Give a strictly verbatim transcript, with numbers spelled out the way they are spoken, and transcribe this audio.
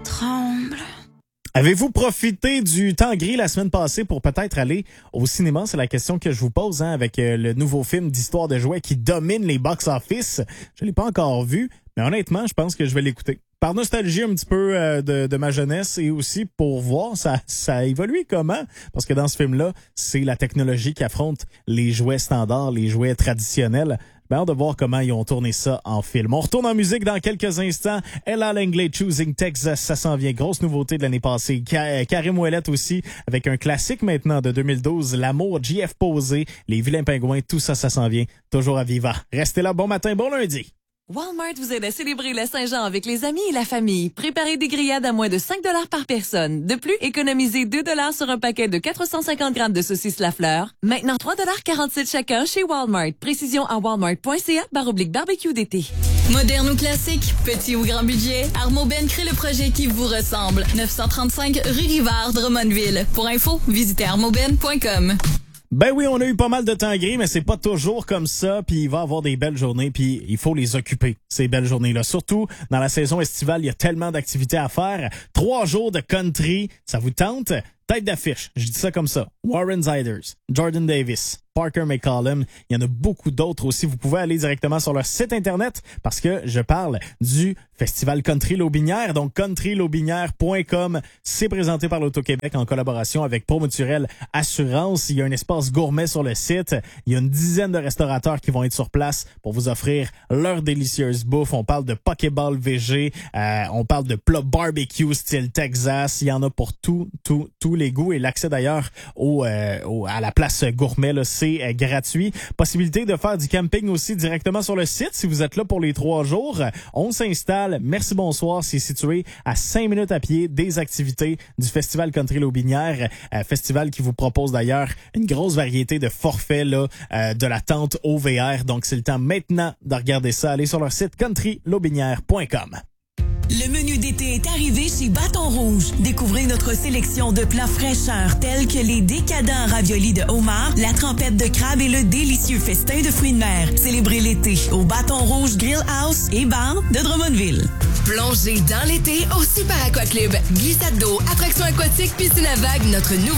tremble. Avez-vous profité du temps gris la semaine passée pour peut-être aller au cinéma? C'est la question que je vous pose hein, avec euh, le nouveau film d'histoire de jouets qui domine les box-office. Je l'ai pas encore vu, mais honnêtement, je pense que je vais l'écouter. Par nostalgie un petit peu euh, de, de ma jeunesse et aussi pour voir ça, ça a évolué comment. Parce que dans ce film-là, c'est la technologie qui affronte les jouets standards, les jouets traditionnels. Ben, hâte de voir comment ils ont tourné ça en film. On retourne en musique dans quelques instants. Ella Langley, Choosing Texas, ça s'en vient. Grosse nouveauté de l'année passée. Ka- Karim Ouellet aussi, avec un classique maintenant de deux mille douze. L'amour, J F Posé, Les Vilains Pingouins, tout ça, ça s'en vient. Toujours à Viva. Restez là, bon matin, bon lundi. Walmart vous aide à célébrer la Saint-Jean avec les amis et la famille. Préparez des grillades à moins de cinq dollars par personne. De plus, économisez deux dollars sur un paquet de quatre cent cinquante grammes de saucisses Lafleur. Maintenant, trois dollars quarante-sept chacun chez Walmart. Précision à walmart.ca barre oblique barbecue d'été. Moderne ou classique, petit ou grand budget, Armoben crée le projet qui vous ressemble. neuf cent trente-cinq rue Rivard, Drummondville. Pour info, visitez armoben point com. Ben oui, on a eu pas mal de temps gris, mais c'est pas toujours comme ça, puis il va y avoir des belles journées, puis il faut les occuper, ces belles journées-là. Surtout, dans la saison estivale, il y a tellement d'activités à faire. Trois jours de country, ça vous tente? Tête d'affiche, je dis ça comme ça. Warren Ziders, Jordan Davis, Parker McCollum, il y en a beaucoup d'autres aussi. Vous pouvez aller directement sur leur site internet parce que je parle du Festival Country Lotbinière, donc country lotbinière point com. C'est présenté par l'Auto-Québec en collaboration avec Promutuelle Assurance. Il y a un espace gourmet sur le site. Il y a une dizaine de restaurateurs qui vont être sur place pour vous offrir leur délicieuse bouffe. On parle de Pokéball V G, euh, on parle de plats barbecue style Texas. Il y en a pour tout, tout, tous les goûts et l'accès d'ailleurs au, euh, au à la place gourmet, là, c'est euh, gratuit. Possibilité de faire du camping aussi directement sur le site si vous êtes là pour les trois jours. On s'installe. Merci, bonsoir. C'est situé à cinq minutes à pied des activités du Festival Country Lotbinière. Euh, festival qui vous propose d'ailleurs une grosse variété de forfaits là, euh, de la tente au V R. Donc, c'est le temps maintenant de regarder ça. Allez sur leur site country lotbinière point com. Le menu d'été est arrivé chez Bâton Rouge. Découvrez notre sélection de plats fraîcheurs tels que les décadents raviolis de homard, la trempette de crabe et le délicieux festin de fruits de mer. Célébrez l'été au Bâton Rouge Grill House et Bar de Drummondville. Plongez dans l'été au Super Aqua Club. Glissade d'eau, attractions aquatiques, piscine à vagues, notre nouveau